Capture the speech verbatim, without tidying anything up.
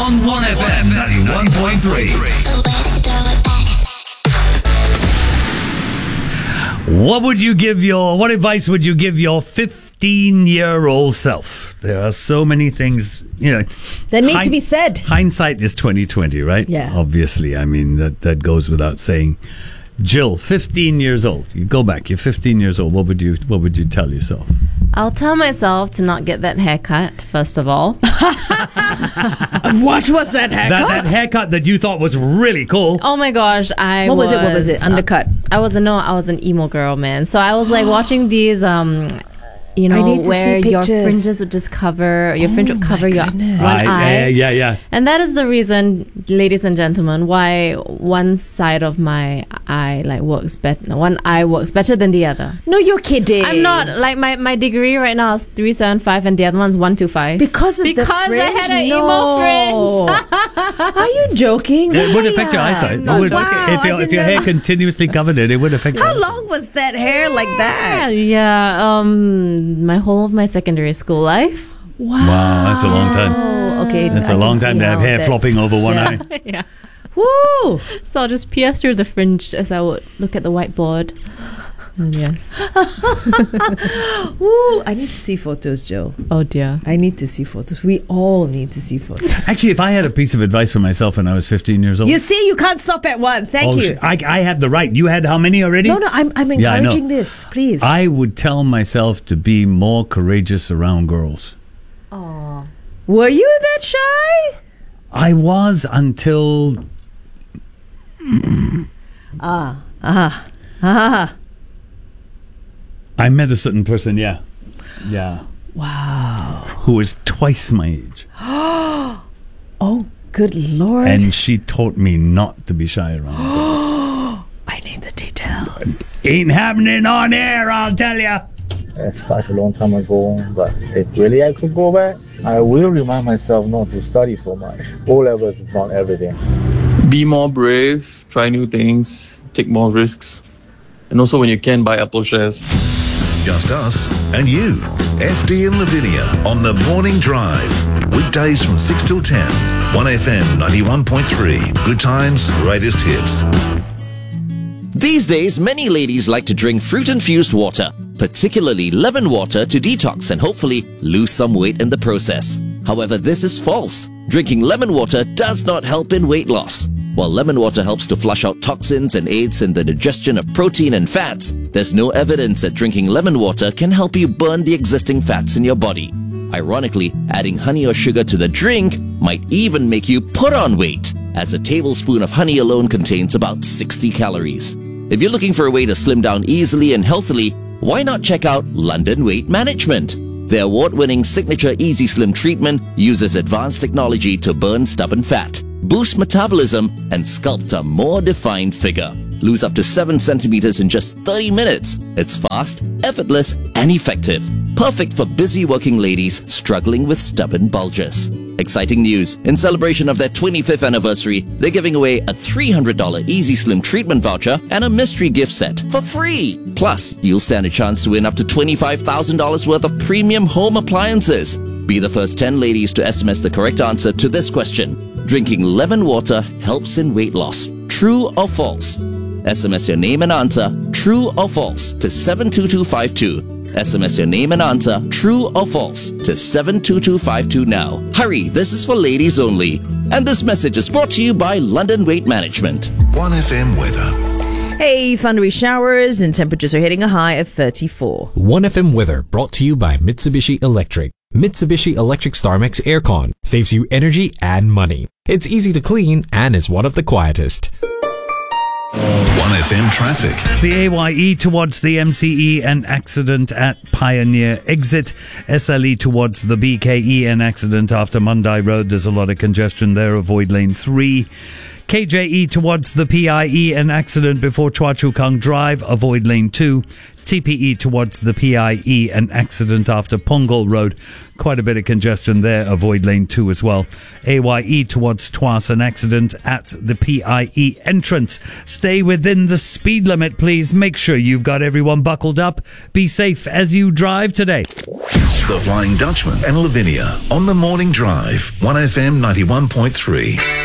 on one F M ninety-one point three. What would you give your, what advice would you give your fifteen-year-old self? There are so many things, you know. That need to be said. Hindsight is twenty twenty, right? Yeah. Obviously, I mean, that, that goes without saying. Jill, fifteen years old. You go back, you're fifteen years old. What would you, what would you tell yourself? I'll tell myself to not get that haircut, first of all. What was that haircut? That, that haircut that you thought was really cool. Oh my gosh, I What was, was... it? What was it? Undercut? Uh, I was a, no, I was an emo girl, man. So I was like watching these... um. You know, I need to where see your pictures. fringes would just cover, your fringe Oh would my cover your goodness. one I- eye. yeah, yeah, yeah. And that is the reason, ladies and gentlemen, why one side of my eye like works better. One eye works better than the other. No, you're kidding. I'm not. Like, my, my degree right now is three seven five and the other one's one two five. Because of because the fringe? I had an no. emo fringe. Are you joking? It would affect your eyesight. It No, would, wow, if your, I if didn't your know hair that. continuously covered it, it would affect your How eyesight. long was that hair like that? Yeah, um, my whole of my secondary school life. Wow. Wow, that's a long time. Oh, okay. That's I a can long see time to have how hair that's- flopping over one yeah. eye. Yeah. Woo! So I'll just pierce through the fringe as I would look at the whiteboard. And yes. Woo! I need to see photos, Jill. Oh dear. I need to see photos. We all need to see photos. Actually, if I had a piece of advice for myself when I was fifteen years old. You see, you can't stop at one. Thank Oh, you. sh- I, I have the right. You had how many already? No, no, I'm, I'm Yeah, I know. encouraging this. Please. I would tell myself to be more courageous around girls. Oh. Were you that shy? I was until Ah, ah, ah. I met a certain person, yeah. Yeah. Wow. Who is twice my age. Oh, good Lord. And she taught me not to be shy around girls. I need the details. Ain't happening on air, I'll tell ya. It's such a long time ago, but if really I could go back, I will remind myself not to study so much. O-levels is not everything. Be more brave, try new things, take more risks, and also when you can, buy Apple shares. Just us and you. F D and Lavinia on the Morning Drive. Weekdays from six till ten. one F M ninety-one point three. Good times, greatest hits. These days, many ladies like to drink fruit-infused water, particularly lemon water, to detox and hopefully lose some weight in the process. However, this is false. Drinking lemon water does not help in weight loss. While lemon water helps to flush out toxins and aids in the digestion of protein and fats, there's no evidence that drinking lemon water can help you burn the existing fats in your body. Ironically, adding honey or sugar to the drink might even make you put on weight, as a tablespoon of honey alone contains about sixty calories. If you're looking for a way to slim down easily and healthily, why not check out London Weight Management? Their award-winning signature Easy Slim treatment uses advanced technology to burn stubborn fat, boost metabolism, and sculpt a more defined figure. Lose up to seven centimeters in just thirty minutes. It's fast, effortless, and effective. Perfect for busy working ladies struggling with stubborn bulges. Exciting news. In celebration of their twenty-fifth anniversary, they're giving away a three hundred dollars Easy Slim treatment voucher and a mystery gift set for free. Plus, you'll stand a chance to win up to twenty-five thousand dollars worth of premium home appliances. Be the first ten ladies to S M S the correct answer to this question. Drinking lemon water helps in weight loss. True or false? S M S your name and answer, true or false, to seven two two five two. S M S your name and answer, true or false, to seven two two five two now. Hurry, this is for ladies only. And this message is brought to you by London Weight Management. one F M weather. Hey, thundery showers and temperatures are hitting a high of thirty-four. one F M weather brought to you by Mitsubishi Electric. Mitsubishi Electric StarMax Aircon saves you energy and money. It's easy to clean and is one of the quietest. one F M traffic. The A Y E towards the M C E, an accident at Pioneer Exit. S L E towards the B K E, an accident after Mandai Road. There's a lot of congestion there. Avoid lane three. K J E towards the P I E, an accident before Chua Chu Kang Drive, avoid lane two. T P E towards the P I E, an accident after Punggol Road. Quite a bit of congestion there, avoid lane two as well. A Y E towards Tuas, an accident at the P I E entrance. Stay within the speed limit, please. Make sure you've got everyone buckled up. Be safe as you drive today. The Flying Dutchman and Lavinia on the Morning Drive, one F M ninety-one point three.